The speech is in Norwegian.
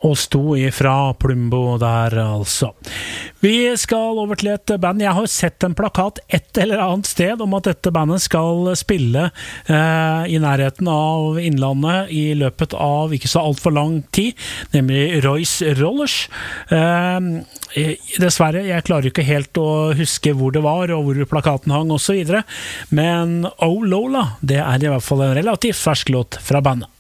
Og sto ifra Plumbo der altså. Vi skal over til et band. Jeg har sett en plakat et eller annet sted om at dette bandet skal spille i nærheten av Innlandet i løpet av ikke så alt for lang tid, nemlig Royce Rollers. Dessverre, jeg klarer ikke helt å huske hvor det var og hvor plakaten hang og så videre, men Oh Lola, det i hvert fall en relativt fersk låt fra bandet.